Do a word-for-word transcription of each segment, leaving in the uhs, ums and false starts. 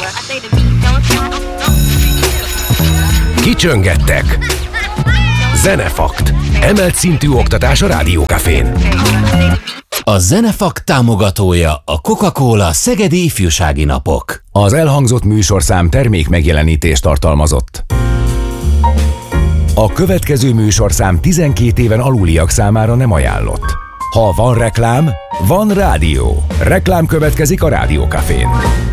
Kicsöngettek. Zenefakt. Emelt szintű oktatás a Rádiókafén. A Zenefakt támogatója a Coca-Cola Szegedi Ifjúsági Napok. Az elhangzott műsorszám termék megjelenítést tartalmazott. A következő műsorszám tizenkét éven aluliak számára nem ajánlott. Ha van reklám, van rádió. Reklám következik a Rádiókafén.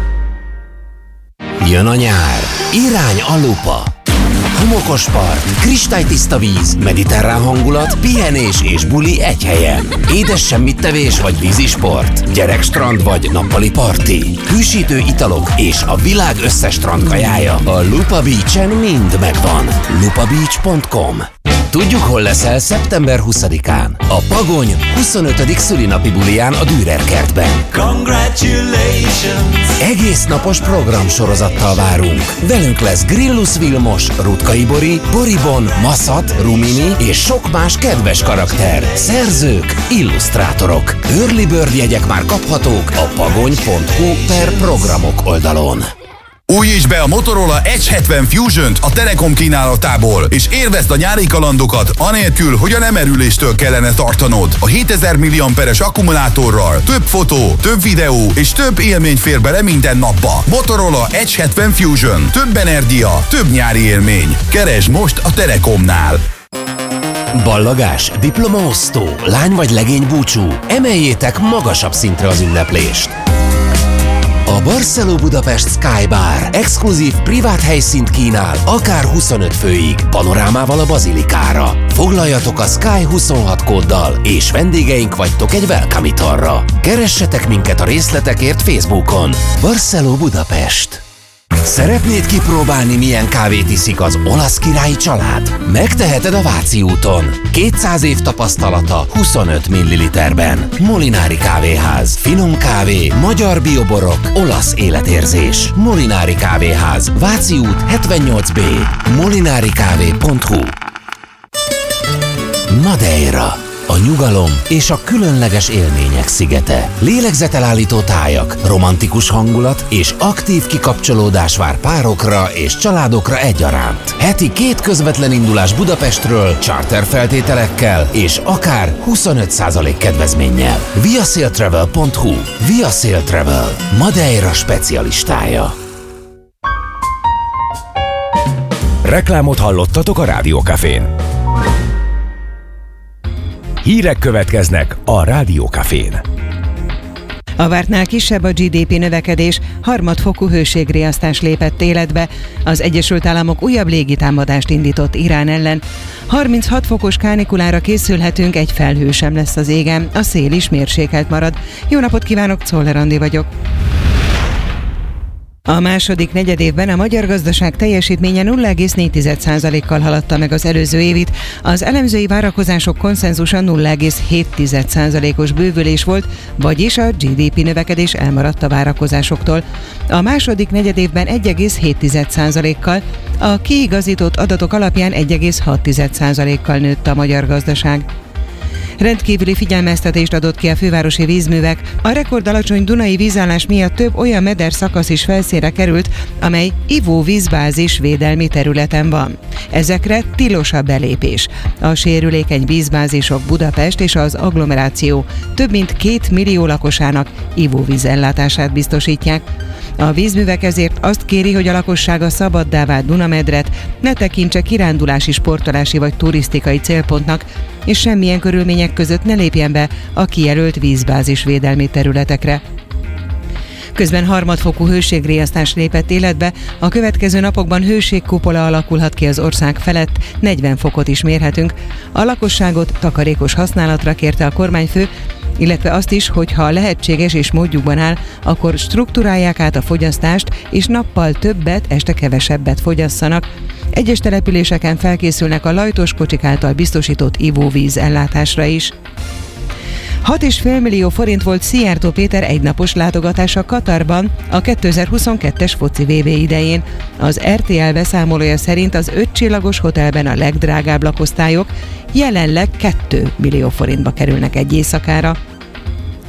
Jön a nyár. Irány a lupa. Homokos part, kristálytiszta víz, mediterrán hangulat, pihenés és buli egy helyen. Édes semmittevés vagy vízisport, gyerekstrand vagy nappali parti, hűsítő italok és a világ összes strandkajája. A Lupa Beach-en mind megvan. lupa beach pont com. Tudjuk, hol leszel szeptember huszadikán. A Pagony huszonötödik szülinapi buliján a Dürer kertben. Congratulations! Egész napos programsorozattal várunk. Velünk lesz Grillus Vilmos, Rutkai Bori, Boribon, Maszat, Rumini és sok más kedves karakter, szerzők, illusztrátorok. Early Bird jegyek már kaphatók a pagony pont hu per programok oldalon. Újítsd be a Motorola Edge hetven Fusion-t a Telekom kínálatából, és élvezd a nyári kalandokat anélkül, hogy a lemerüléstől kellene tartanod. A hétezer milliamperes akkumulátorral több fotó, több videó és több élmény fér bele minden napba. Motorola Edge hetven Fusion. Több energia, több nyári élmény. Keresd most a Telekomnál. Ballagás, diplomaosztó, lány vagy legény búcsú. Emeljétek magasabb szintre az ünneplést. A Barceló Budapest Sky Bar exkluzív privát helyszínt kínál, akár huszonöt főig, panorámával a bazilikára. Foglaljatok a Sky huszonhat kóddal, és vendégeink vagytok egy welcome italra. Keressetek minket a részletekért Facebookon. Barceló Budapest. Szeretnéd kipróbálni, milyen kávét iszik az olasz királyi család? Megteheted a Váci úton. kétszáz év tapasztalata huszonöt milliliterben. Molinári Kávéház. Finom kávé, magyar bioborok, olasz életérzés. Molinári Kávéház. Váci út hetvennyolc bé. molinári kávé pont hu. Madeira. A nyugalom és a különleges élmények szigete. Lélegzetelállító tájak, romantikus hangulat és aktív kikapcsolódás vár párokra és családokra egyaránt. Heti két közvetlen indulás Budapestről, charter feltételekkel és akár huszonöt százalék kedvezménnyel. viasailtravel pont hu. Viasail Travel. Madeira specialistája. Reklámot hallottatok a Rádiókafén. Hírek következnek a Rádiókafén. A vártnál kisebb a gé dé pé növekedés, harmadfokú hőségriasztás lépett életbe, az Egyesült Államok újabb légitámadást indított Irán ellen. harminchat fokos kánikulára készülhetünk, egy felhő sem lesz az égen, a szél is mérsékelt marad. Jó napot kívánok, Czoller Andi vagyok. A második negyedévben a magyar gazdaság teljesítménye nulla egész négy százalékkal haladta meg az előző évit. Az elemzői várakozások konszenzusa nulla egész hét százalékos bővülés volt, vagyis a gé dé pé növekedés elmaradt a várakozásoktól. A második negyedévben egy egész hét százalékkal, a kiigazított adatok alapján egy egész hat százalékkal nőtt a magyar gazdaság. Rendkívüli figyelmeztetést adott ki a fővárosi vízművek. A rekordalacsony dunai vízállás miatt több olyan meder szakasz is felszínre került, amely ivóvízbázis védelmi területen van. Ezekre tilos a belépés. A sérülékeny vízbázisok Budapest és az agglomeráció több mint két millió lakosának ivóvíz ellátását biztosítják. A vízművek ezért azt kéri, hogy a lakosság a szabaddá vált Dunamedret ne tekintse kirándulási, sportolási vagy turisztikai célpontnak, és semmilyen körülmények között ne lépjen be a kijelölt vízbázis védelmi területekre. Közben harmadfokú hőségriasztás lépett életbe, a következő napokban hőségkupola alakulhat ki az ország felett, negyven fokot is mérhetünk. A lakosságot takarékos használatra kérte a kormányfő, illetve azt is, hogy ha lehetséges és módjukban áll, akkor strukturálják át a fogyasztást, és nappal többet, este kevesebbet fogyasszanak. Egyes településeken felkészülnek a lajtos kocsik által biztosított ivóvíz ellátásra is. hat egész öt millió forint volt Szijjártó Péter egynapos látogatása Katarban a kétezer-huszonkettes foci vé bé idején. Az er té el beszámolója szerint az ötcsillagos hotelben a legdrágább lakosztályok jelenleg két millió forintba kerülnek egy éjszakára.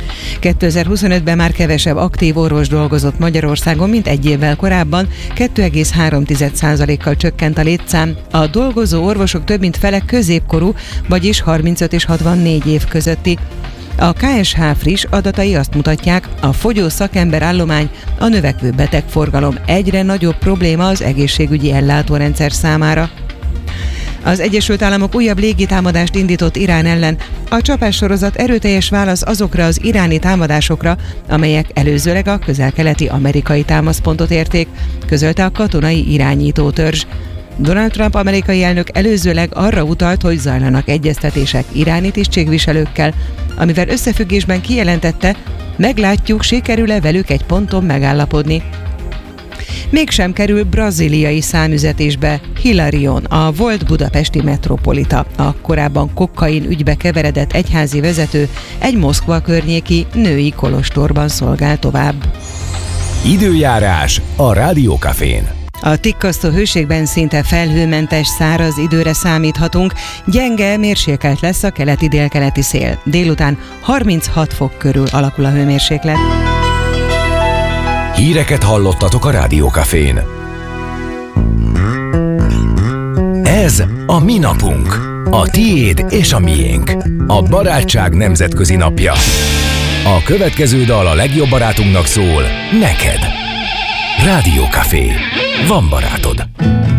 kétezer-huszonötben már kevesebb aktív orvos dolgozott Magyarországon, mint egy évvel korábban, két egész három százalékkal csökkent a létszám. A dolgozó orvosok több mint fele középkorú, vagyis harmincöt és hatvannégy év közötti. A ká es há friss adatai azt mutatják, a fogyó szakemberállomány, a növekvő betegforgalom egyre nagyobb probléma az egészségügyi ellátórendszer számára. Az Egyesült Államok újabb légitámadást indított Irán ellen. A csapássorozat erőteljes válasz azokra az iráni támadásokra, amelyek előzőleg a közel-keleti amerikai támaszpontot érték, közölte a katonai irányító törzs. Donald Trump amerikai elnök előzőleg arra utalt, hogy zajlanak egyeztetések iráni tisztségviselőkkel, amivel összefüggésben kijelentette, meglátjuk, sikerül-e velük egy ponton megállapodni. Mégsem kerül brazíliai számüzetésbe Hilarion, a volt budapesti metropolita. A korábban kokain ügybe keveredett egyházi vezető egy Moszkva környéki női kolostorban szolgál tovább. Időjárás a Rádiókafén. A tikkasztó hőségben szinte felhőmentes, száraz időre számíthatunk, gyenge, mérsékelt lesz a keleti-délkeleti szél. Délután harminchat fok körül alakul a hőmérséklet. Híreket hallottatok a Rádiókafén. Ez a mi napunk. A tiéd és a miénk. A barátság nemzetközi napja. A következő dal a legjobb barátunknak szól, neked. Rádiókafé. Van barátod.